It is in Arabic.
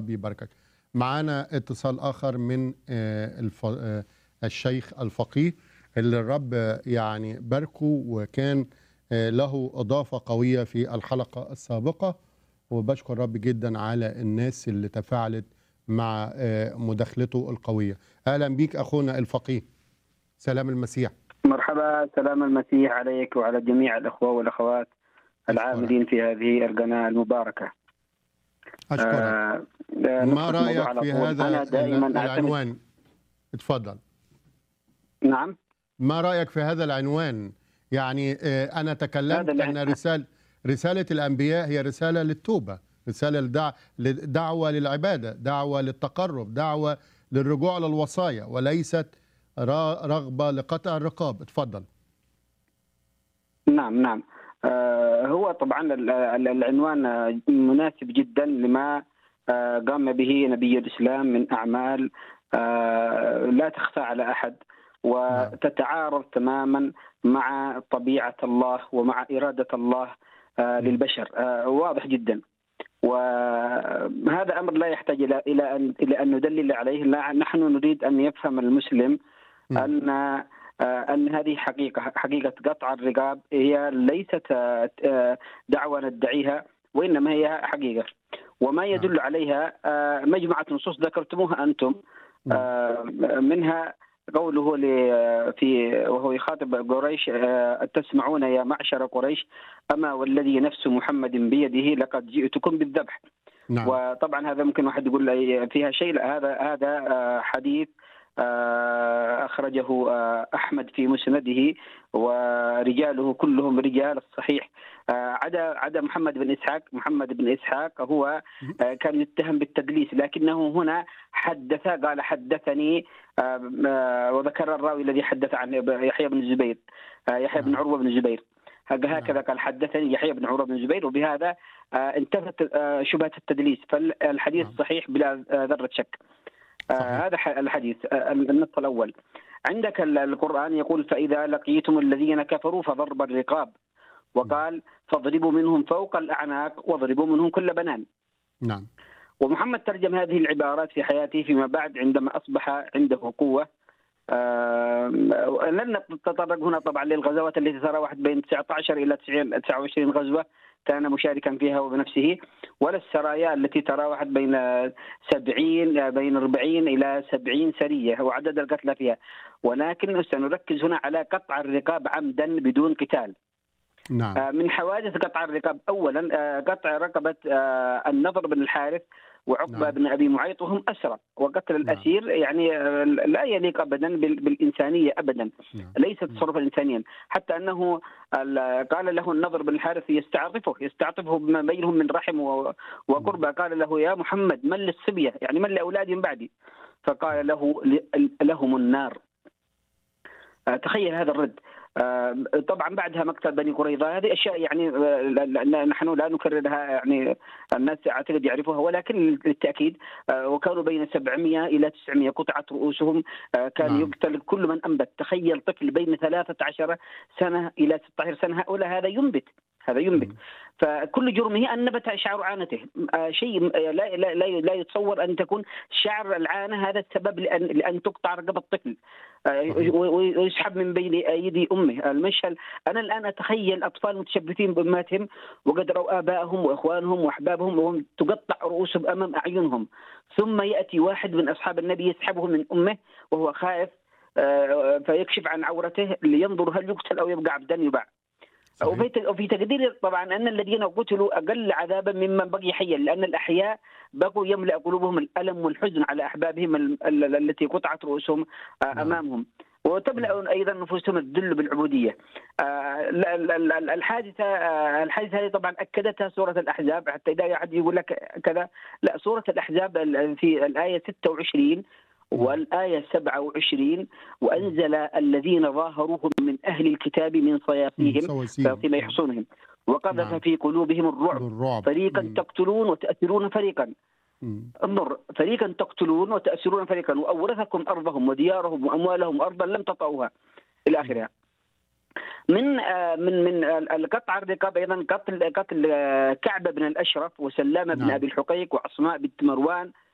رب يباركك. معانا اتصال آخر من الشيخ الفقيه اللي الرب يعني باركه، وكان له إضافة قوية في الحلقة السابقة، وبشكر الرب جدا على الناس اللي تفاعلت مع مداخلته القوية. أهلا بيك أخونا الفقيه، سلام المسيح. مرحبا، سلام المسيح عليك وعلى جميع الأخوة والأخوات العاملين في هذه القناة المباركة. أشكرك. ما رأيك في هذا أنا دائما العنوان؟ اتفضل. نعم. ما رأيك في هذا العنوان؟ يعني أنا تكلمت أن رسالة الأنبياء هي رسالة للتوبة، رسالة دعوة للعبادة، دعوة للتقرب، دعوة للرجوع للوصايا، وليست رغبة لقطع الرقاب. اتفضل. نعم. هو طبعا العنوان مناسب جدا لما قام به نبي الإسلام من أعمال لا تخفى على أحد، وتتعارض تماما مع طبيعة الله ومع إرادة الله للبشر. واضح جدا، وهذا أمر لا يحتاج إلى أن ندلل عليه. نحن نريد أن يفهم المسلم أن هذه حقيقة قطع الرقاب هي ليست دعوة ندعيها، وإنما هي حقيقة، وما يدل عليها مجموعة نصوص ذكرتموها أنتم، منها قوله وهو يخاطب قريش: تسمعون يا معشر قريش أما والذي نفس محمد بيده لقد جئتكم بالذبح. نعم. وطبعا هذا ممكن واحد يقول فيها شيء، لا، هذا حديث أخرجه أحمد في مسنده، ورجاله كلهم رجال الصحيح، عدا محمد بن إسحاق هو كان يتهم بالتدليس، لكنه هنا قال حدثني، وذكر الراوي الذي حدث عنه يحيى بن عروة بن الزبير، هكذا قال حدثني يحيى بن عروة بن الزبير، وبهذا انتفت شبهة التدليس، فالحديث صحيح بلا ذرة شك. هذا الحديث النص الأول. عندك القرآن يقول: فإذا لقيتم الذين كفروا فضرب الرقاب، وقال: فاضربوا منهم فوق الأعناق واضربوا منهم كل بنان. نعم. ومحمد ترجم هذه العبارات في حياته فيما بعد عندما أصبح عنده قوة. لن نتطرق هنا طبعا للغزوات التي تراوحت بين 19 إلى 29 غزوة كان مشاركا فيها وبنفسه، ولا السرايا التي تراوحت بين 40 إلى 70 سرية وعدد القتلى فيها، ولكن سنركز هنا على قطع الرقاب عمدا بدون قتال. نعم. من حوادث قطع الرقاب أولا قطع رقبة النضر بن الحارث وعقبة نعم. بن أبي معيط وهم أسرى، وقتل الأسير يعني لا يليق أبدا بالإنسانية أبدا. نعم. ليست تصرفا إنسانيا، حتى أنه قال له النضر بن الحارث يستعطفه بما بينهم من رحم وقربة، قال له: يا محمد من للصبية، يعني من لأولاد بعدي؟ فقال له: لهم النار. تخيل هذا الرد. طبعا بعدها مقتل بني قريظة، هذه أشياء يعني نحن لا نكررها، يعني الناس أعتقد يعرفوها، ولكن للتأكيد وكانوا بين 700 إلى 900 قطعت رؤوسهم، كان يقتل كل من أنبت. تخيل طفل بين 13 سنة إلى 16 سنة، هؤلاء هذا ينبت. فكل جرمه أن نبت شعر عانته، شيء لا يتصور أن تكون شعر العانة هذا السبب لأن تقطع رقبة الطفل ويسحب من بين أيدي أمه. المشهد أنا الآن أتخيل أطفال متشبثين بأمهاتهم وقد رأوا آبائهم وإخوانهم وأحبابهم وهم تقطع رؤوسهم أمام أعينهم، ثم يأتي واحد من أصحاب النبي يسحبه من أمه وهو خائف، فيكشف عن عورته لينظر هل يقتل أو يبقى عبدا يباع. وفي تقدير طبعا أن الذين قتلوا أقل عذابا ممن بقي حيا، لأن الأحياء بقوا يملأ قلوبهم الألم والحزن على أحبابهم التي قطعت رؤوسهم أمامهم، وتملأ أيضا نفوسهم الذل بالعبودية. الحادثة هذه طبعا أكدتها سورة الأحزاب، حتى إذا أحد يقول لك كذا، لا، سورة الأحزاب في الآية 26 والآية 27: وأنزل الذين ظاهروهم من أهل الكتاب من صياصيهم يحصونهم وقذف في قلوبهم الرعب فريقا تقتلون وتأسرون فريقا. انظر، فريقا تقتلون وتأسرون فريقا، وأورثكم أرضهم وديارهم وأموالهم أرضا لم تطئوها إلى آخرها. من القطع الرقاب ايضا قتل كعب بن الاشرف وسلامه بن نعم. ابي الحقيق وعصماء بنت مروان